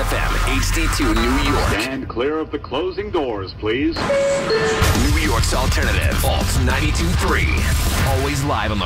FM, HD2 New York. Stand clear of the closing doors, please. New York's alternative, Alt 92.3. Always live on the